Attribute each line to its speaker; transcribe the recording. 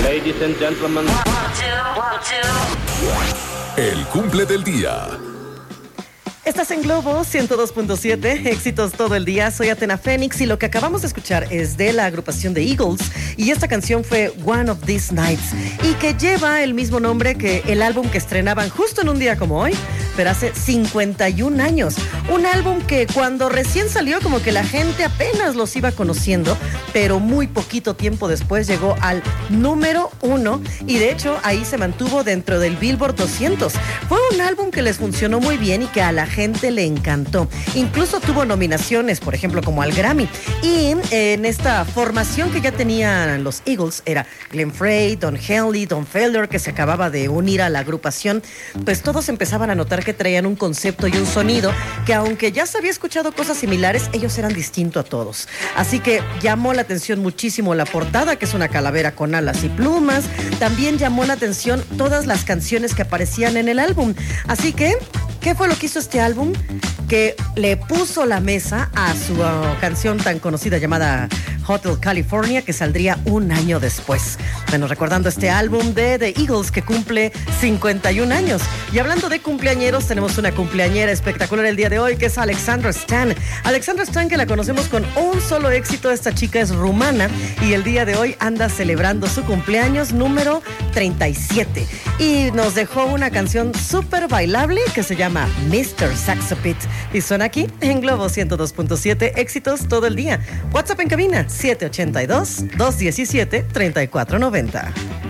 Speaker 1: Ladies and gentlemen.
Speaker 2: El cumple del día.
Speaker 3: Estás en Globo 102.7, éxitos todo el día. Soy Athena Fénix y lo que acabamos de escuchar es de la agrupación de Eagles y esta canción fue One of These Nights y que lleva el mismo nombre que el álbum que estrenaban justo en un día como hoy, pero hace 51 años. Un álbum que cuando recién salió como que la gente apenas los iba conociendo, pero muy poquito tiempo después llegó al número 1 y de hecho ahí se mantuvo dentro del Billboard 200. Fue un álbum que les funcionó muy bien y que a la gente le encantó. Incluso tuvo nominaciones, por ejemplo, como al Grammy. Y en esta formación que ya tenían los Eagles, era Glenn Frey, Don Henley, Don Felder, que se acababa de unir a la agrupación, pues todos empezaban a notar que traían un concepto y un sonido que aunque ya se había escuchado cosas similares, ellos eran distintos a todos. Así que llamó la atención muchísimo la portada, que es una calavera con alas y plumas. También llamó la atención todas las canciones que aparecían en el álbum. Así que ¿qué fue lo que hizo este álbum? Que le puso la mesa a su canción tan conocida llamada Hotel California, que saldría un año después. Bueno, recordando este álbum de The Eagles que cumple 51 años. Y hablando de cumpleañeros, tenemos una cumpleañera espectacular el día de hoy, que es Alexandra Stan. Alexandra Stan, que la conocemos con un solo éxito. Esta chica es rumana y el día de hoy anda celebrando su cumpleaños número 37. Y nos dejó una canción súper bailable que se llama Mr. Saxo Pit. Y suena aquí en Globo 102.7, éxitos todo el día. WhatsApp en cabina 782-217-3490.